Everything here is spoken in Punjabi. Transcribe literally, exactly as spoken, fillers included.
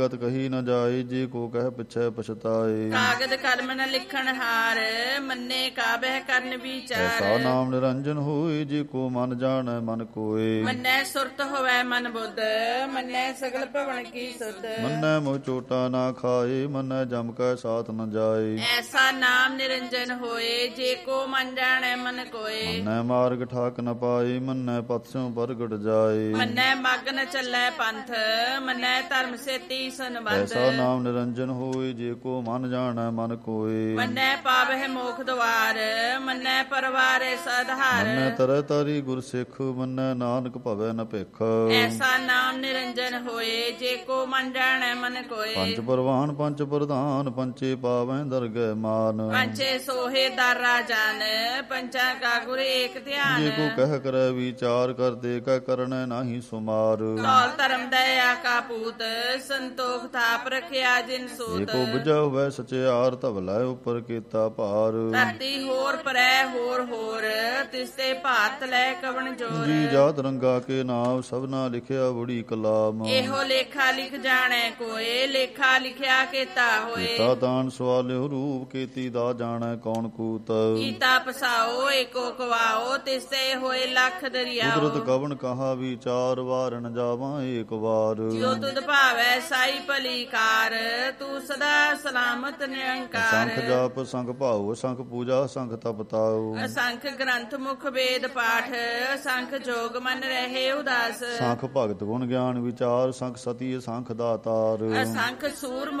ਗਤ ਕਹੀ ਨ ਜਾਏ, ਜੇ ਕੋ ਕਹਿ ਪਿਛੈ ਪਛਤਾਏ। ਕਾਗਦ ਕਲਮ ਨ ਲਿਖਣ ਹਾਰ, ਮੰਨੇ ਕਾਬਹਿ ਕਰਨ ਵਿਚਾਰ। ਐਸਾ ਨਾਮ ਨਿਰੰਜਨ ਹੋਏ, ਜੇ ਕੋ ਮਨ ਜਾਣੈ ਮਨ ਕੋਏ। ਮੰਨੈ ਸੁਰਤ ਹੋਵੈ ਮਨ ਬੁੱਧ, ਮੰਨੈ ਸਗਲ ਭਵਨ ਕੀ ਸੁਧ। ਮੰਨੈ ਮੋਹ ਚੋਟਾ ਨਾ ਖਾਏ, ਮੰਨੈ ਜਮ ਕੈ ਸਾਥ ਨ ਜਾਏ। ਐਸਾ ਨਾਮ ਨਿਰੰਜਨ ਹੋਏ, ਜੇ ਕੋ ਮਨ ਜਾਣੈ ਮਨ ਕੋਏ। ਮੰਨੈ ਮਾਰਗ ਠਾਕ ਨ ਪਾਏ, ਮੰਨੈ ਪਥ ਸਿਉ ਪ੍ਰਗਟ ਜਾਏ। ਮੰਨੈ ਮਗ ਨ ਚੱਲੈ ਪੰਥ, ਮੰਨੈ ਧਰਮ ਸੇਤੀ ਸੰਬੰਧ। ਐਸਾ ਨਾਮ ਨਿਰੰਜਨ ਹੋਏ, ਜੇ ਕੋ ਮਨ ਜਾਣੈ ਮਨ ਕੋਏ। ਮੰਨੈ ਪਾਵਹਿ ਮੋਖ ਦੁਆਰ, ਮੰਨੈ ਪਰਵਾਰੈ ਸਧਾਰ। ਮੰਨੈ ਤਰੈ ਤਾਰੀ ਗੁਰ ਸਿੱਖ, ਮੰਨੈ ਨਾਨਕ ਭਵੈ ਨ ਭਿਖ। ਐਸਾ ਨਾਮ ਨਿਰੰਜਨ ਹੋਏ, ਜੇ ਕੋ ਮਨ ਜਾਣੈ ਮਨ ਕੋਏ। ਪੰਚ ਪਰਵਾਨ ਪੰਚ ਪ੍ਰਧਾਨ, ਪੰਚੇ ਪਾਵੈ ਦਰਗਹਿ ਮਾਨ। ਪੰਚੇ ਸੋਹੇ ਦਰ ਰਾਜਨ, ਪੰਚਾਂ ਕਾ ਗੁਰ ਏਕ ਧਿਆਨ। ਜੇ ਕੋ ਕਹਿ ਕਰੈ ਵਿਚਾਰ, ਕਰਦੇ ਕੈ ਕਰਣੈ ਨਾਹੀ ਸੁਮਾਰ। ਧੌਲ ਧਰਮ ਦਇਆ ਕਾ ਪੂਤ, ਸੰਤੋਖ ਥਾਪ ਰਖਿਆ ਜਿਨ ਸੂਤ। ਜੇ ਕੋ ਬੁਝੈ ਹੋਵੈ ਸਚਿਆਰ, ਧਵਲੈ ਉਪਰ ਕੀਤਾ ਭਾਰ। ਧਰਤੀ ਹੋਰ ਪਰੈ ਹੋਰ ਹੋਰ, ਤਿਸਤੇ ਭਾਰਤ ਲੈ ਕਵਣ ਜੋਰ। ਜੀ ਜਾਤ ਰੰਗਾ ਕੇ ਨਾਮ, ਸਭਨਾ ਲਿਖਿਆ ਬੜੀ ਕਲਾਮ। ਇਹੋ ਲੇਖਾ ਲਿਖ ਜਾਣੈ ਕੋਏ, ਲੇਖਾ ਲਿਖਿਆ ਕੀਤਾ ਹੋਏ। ਕੀਤਾ ਦਾਨ ਸਵਾਲਿਓ ਰੂਪ, ਕੀਤੀ ਦਾ ਜਾਣੈ ਕੌਣ ਕੂਤ। ਕੀਤਾ ਪਸਾਓ ਏਕੋ ਕਵਾਓ, ਤਿਸਤੇ ਹੋਏ ਲੱਖ ਦਰਿਆਓ। ਕੁਦਰਤ ਕਵਣ ਕਹਾ ਵਿਚਾਰ, ਵਾਰ ਨ ਜਾਵਾਂ ਏਕ ਵਾਰ। ਜੋ ਤੁਧ ਭਾਵੈ ਸਾਈ ਭਲੀ ਕਾਰ, ਤੂੰ ਸਦਾ ਸਲਾਮਤ ਨਿਰੰਕਾਰ। ਸੰਖ ਜਾਪ ਸੰਖ ਭਾਉ, ਸੰਖ ਪੂਜਾ ਸੰਖ ਤਪ ਤਾਉ। ਅਸੰਖ ਗ੍ਰੰਥ ਮੁਖ ਵੇਦ ਪਾਠ, ਸੰਖ ਜੋਗ ਮਨ ਰਹੇ ਉਦਾਸ। ਸੰਖ ਭਗਤ ਗੁਣ ਗਿਆਨ ਵਿਚਾਰ, ਸੰਖ ਸਤੀ ਸੰਖ ਦਾਤਾਰ। ਅਸੰਖ ਸੂਰ